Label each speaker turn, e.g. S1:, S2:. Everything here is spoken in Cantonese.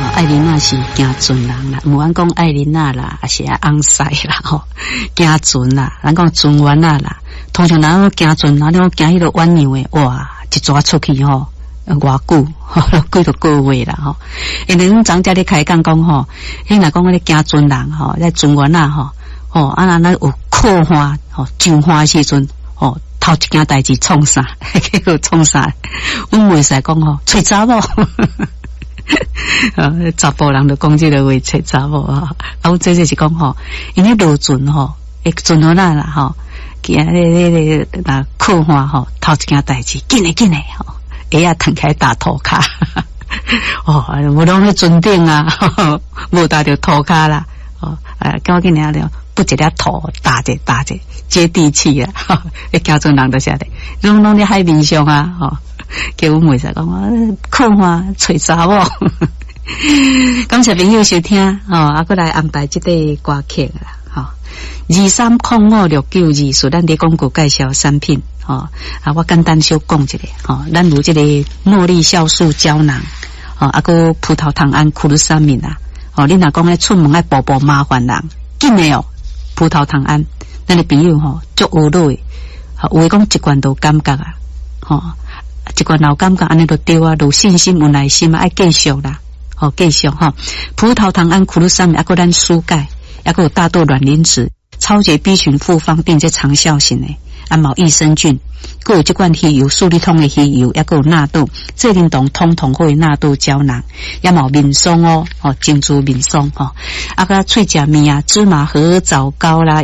S1: 艾琳娜是行船人啦，唔管讲艾琳娜啦，还是昂塞啦吼，行船啦，咱讲船员啦。通常咱行船，咱行迄个湾洋诶，哇，一抓出去吼，偌久，几多个月啦吼。因为咱昨在咧开讲讲吼，迄若讲咧行船人吼，咧船员啊吼，啊咱有靠岸吼，上岸时阵吼，头一件代志创啥，结果创啥，阮袂使讲吼，找查某。查甫人就讲这个话，找查某啊。啊，我这就是讲吼，因为落船吼，会船好啦吼，今日那靠岸吼，头一件代志，紧嘞吼，鞋啊摊开打涂骹，无拢咧船顶啊，无打着涂骹啦，赶紧了，不一粒土打者，接地气啊，行船人就是安尼，拢咧海面上啊，吼。叫阮袂使讲靠岸找查某，感谢朋友收听啊，过来安排这个歌曲啦，230569是咱伫广告介绍产品我简单小讲一下咱有这个诺丽酵素胶囊个葡萄糖胺库鲁沙敏啊你若讲咧出门爱步麻烦人，紧的葡萄糖胺，咱的朋友足有落有诶讲一罐都感觉啊一罐老感觉安尼就对啊，有信心有耐心爱继续啦，继续葡萄糖胺库鲁沙敏个咱蔬钙，个有大豆卵磷脂、超级 B 群复方并且长效型的毛益生菌，还有这罐鱼油素利通的鱼油，个有纳豆，这灵动通会纳豆胶囊，也毛面霜精致面霜个喙食面啊，芝麻和枣糕啦。